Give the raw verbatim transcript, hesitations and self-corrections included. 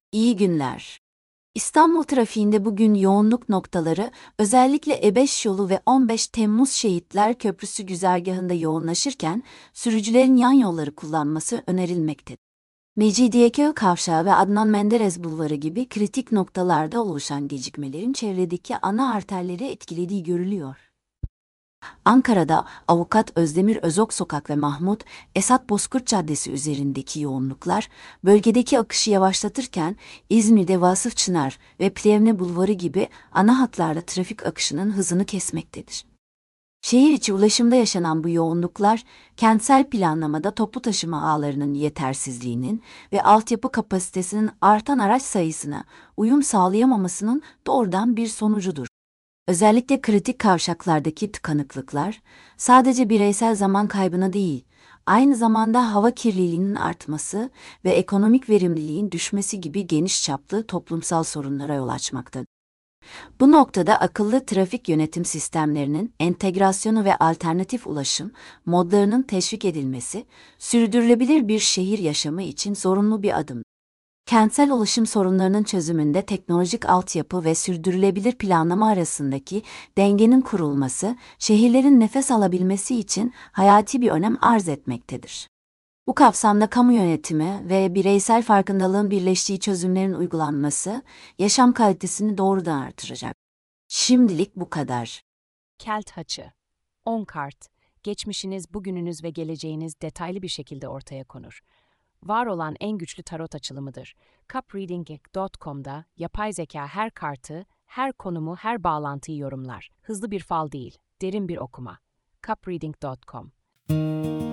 İyi günler. İstanbul trafiğinde bugün yoğunluk noktaları özellikle E beş yolu ve on beş Temmuz Şehitler Köprüsü güzergahında yoğunlaşırken sürücülerin yan yolları kullanması önerilmektedir. Mecidiyeköy Kavşağı ve Adnan Menderes Bulvarı gibi kritik noktalarda oluşan gecikmelerin çevredeki ana arterleri etkilediği görülüyor. Ankara'da Avukat Özdemir Özok Sokak ve Mahmut Esat Bozkurt Caddesi üzerindeki yoğunluklar bölgedeki akışı yavaşlatırken İzmir'de Vasıf Çınar ve Plevne Bulvarı gibi ana hatlarda trafik akışının hızını kesmektedir. Şehir içi ulaşımda yaşanan bu yoğunluklar, kentsel planlamada toplu taşıma ağlarının yetersizliğinin ve altyapı kapasitesinin artan araç sayısına uyum sağlayamamasının doğrudan bir sonucudur. Özellikle kritik kavşaklardaki tıkanıklıklar, sadece bireysel zaman kaybına değil, aynı zamanda hava kirliliğinin artması ve ekonomik verimliliğin düşmesi gibi geniş çaplı toplumsal sorunlara yol açmaktadır. Bu noktada akıllı trafik yönetim sistemlerinin entegrasyonu ve alternatif ulaşım modlarının teşvik edilmesi, sürdürülebilir bir şehir yaşamı için zorunlu bir adım. Kentsel ulaşım sorunlarının çözümünde teknolojik altyapı ve sürdürülebilir planlama arasındaki dengenin kurulması, şehirlerin nefes alabilmesi için hayati bir önem arz etmektedir. Bu kapsamda kamu yönetimi ve bireysel farkındalığın birleştiği çözümlerin uygulanması, yaşam kalitesini doğrudan artıracak. Şimdilik bu kadar. Kelt Haçı. on kart. Geçmişiniz, bugününüz ve geleceğiniz detaylı bir şekilde ortaya konur. Var olan en güçlü tarot açılımıdır. cup reading nokta com'da yapay zeka her kartı, her konumu, her bağlantıyı yorumlar. Hızlı bir fal değil, derin bir okuma. cup reading nokta com